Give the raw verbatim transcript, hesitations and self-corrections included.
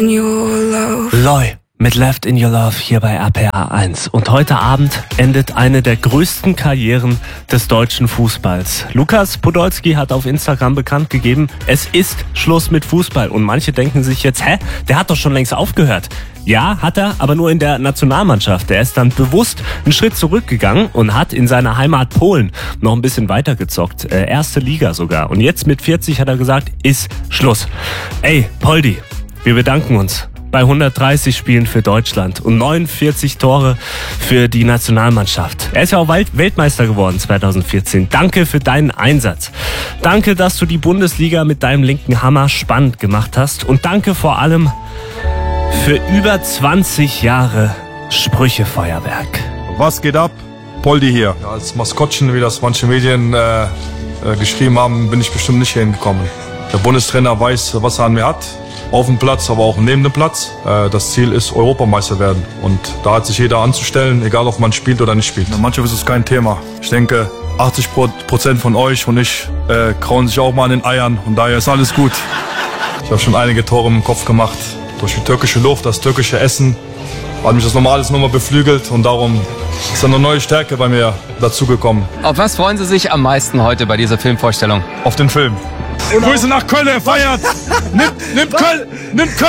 Loy mit Left in Your Love hier bei R P R eins. Und heute Abend endet eine der größten Karrieren des deutschen Fußballs. Lukas Podolski hat auf Instagram bekannt gegeben, es ist Schluss mit Fußball. Und manche denken sich jetzt, hä, der hat doch schon längst aufgehört. Ja, hat er, aber nur in der Nationalmannschaft. Der ist dann bewusst einen Schritt zurückgegangen und hat in seiner Heimat Polen noch ein bisschen weitergezockt. Äh, erste Liga sogar. Und jetzt mit vierzig hat er gesagt, ist Schluss. Ey, Poldi, wir bedanken uns bei hundertdreißig Spielen für Deutschland und neunundvierzig Tore für die Nationalmannschaft. Er ist ja auch Weltmeister geworden zweitausendvierzehn. Danke für deinen Einsatz. Danke, dass du die Bundesliga mit deinem linken Hammer spannend gemacht hast. Und danke vor allem für über zwanzig Jahre Sprüchefeuerwerk. Was geht ab? Poldi hier. Ja, als Maskottchen, wie das manche Medien äh, äh, geschrieben haben, bin ich bestimmt nicht hier hingekommen. Der Bundestrainer weiß, was er an mir hat. Auf dem Platz, aber auch neben dem Platz. Äh, das Ziel ist Europameister werden. Und da hat sich jeder anzustellen, egal ob man spielt oder nicht spielt. Ja, manchmal ist es kein Thema. Ich denke, achtzig Prozent von euch und ich äh, krauen sich auch mal an den Eiern. Und daher ist alles gut. Ich habe schon einige Tore im Kopf gemacht. Durch die türkische Luft, das türkische Essen hat mich das nochmal alles nochmal beflügelt. Und darum ist eine neue Stärke bei mir dazugekommen. Auf was freuen Sie sich am meisten heute bei dieser Filmvorstellung? Auf den Film. Grüße nach Köln, er feiert! Nimmt, nimmt Köln, nimmt Köln!